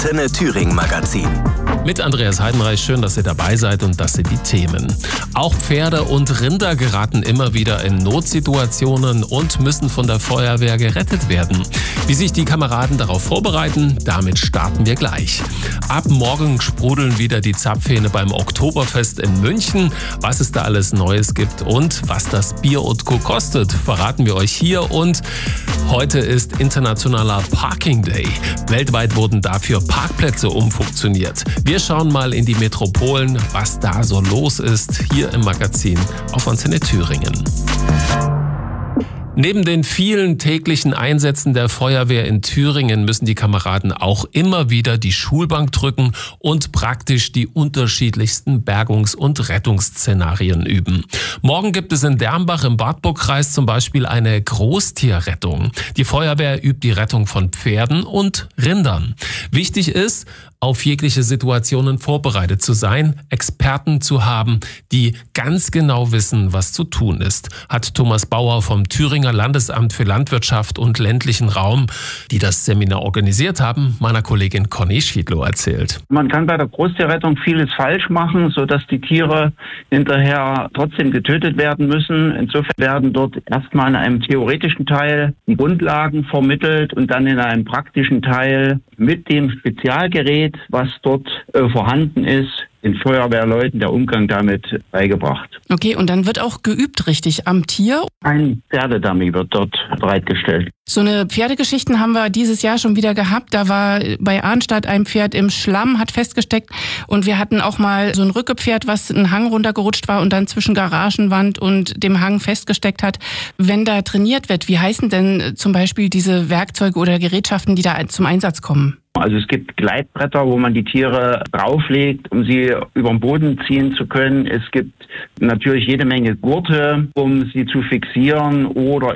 Antenne Thüringen Magazin. Mit Andreas Heidenreich, schön, dass ihr dabei seid und das sind die Themen. Auch Pferde und Rinder geraten immer wieder in Notsituationen und müssen von der Feuerwehr gerettet werden. Wie sich die Kameraden darauf vorbereiten, damit starten wir gleich. Ab morgen sprudeln wieder die Zapfhähne beim Oktoberfest in München. Was es da alles Neues gibt und was das Bier und Co. kostet, verraten wir euch hier. Und heute ist Internationaler Parking Day. Weltweit wurden dafür Parkplätze umfunktioniert. Wir schauen mal in die Metropolen, was da so los ist, hier im Magazin auf Antenne Thüringen. Neben den vielen täglichen Einsätzen der Feuerwehr in Thüringen müssen die Kameraden auch immer wieder die Schulbank drücken und praktisch die unterschiedlichsten Bergungs- und Rettungsszenarien üben. Morgen gibt es in Dernbach im Wartburgkreis zum Beispiel eine Großtierrettung. Die Feuerwehr übt die Rettung von Pferden und Rindern. Wichtig ist, auf jegliche Situationen vorbereitet zu sein, Experten zu haben, die ganz genau wissen, was zu tun ist, hat Thomas Bauer vom Thüringer Landesamt für Landwirtschaft und ländlichen Raum, die das Seminar organisiert haben, meiner Kollegin Conny Schiedlow erzählt. Man kann bei der Großtierrettung vieles falsch machen, sodass die Tiere hinterher trotzdem getötet werden müssen. Insofern werden dort erstmal in einem theoretischen Teil die Grundlagen vermittelt und dann in einem praktischen Teil mit dem Spezialgerät, was dort vorhanden ist, den Feuerwehrleuten der Umgang damit beigebracht. Okay, und dann wird auch geübt, richtig, am Tier? Ein Pferdedummy wird dort bereitgestellt. So eine Pferdegeschichten haben wir dieses Jahr schon wieder gehabt. Da war bei Arnstadt ein Pferd im Schlamm, hat festgesteckt. Und wir hatten auch mal so ein Rückepferd, was einen Hang runtergerutscht war und dann zwischen Garagenwand und dem Hang festgesteckt hat. Wenn da trainiert wird, wie heißen denn zum Beispiel diese Werkzeuge oder Gerätschaften, die da zum Einsatz kommen? Also es gibt Gleitbretter, wo man die Tiere drauflegt, um sie über den Boden ziehen zu können. Es gibt natürlich jede Menge Gurte, um sie zu fixieren oder